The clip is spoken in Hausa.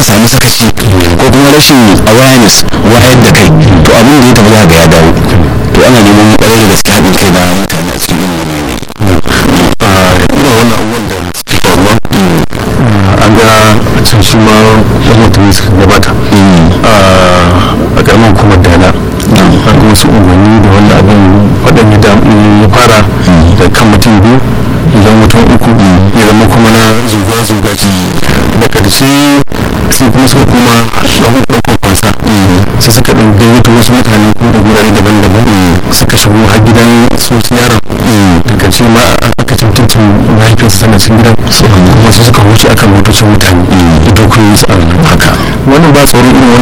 samu sakaci ko kuma rashin awareness wayar da kai to abin da ya tafi za ga ya dawo to ana neman kwarai da gaske haɗin kai na mutane a cikin ilimin ina wannan abubuwan da suke faruwa an ga can shi ma ɗan mutum suka gabata a ƙaramin hukumar dana an ga wasu umarni da wannan abin waɗanda da ya fara da kan mutum biyu idan mutum uku ya zama kuma na zuga ce da ƙarshe sai kuma suka kuma ɗaukar kwasa sai suka ɗan gayyato wasu mutane ko da gurare daban-daban suka shigo har gidan su yaron da ƙarshe ma aka tuntuntun mahaifinsa sana cin gidan kuma sai suka wuce akan motocin mutane da dokokin su haka wannan ba tsoron irin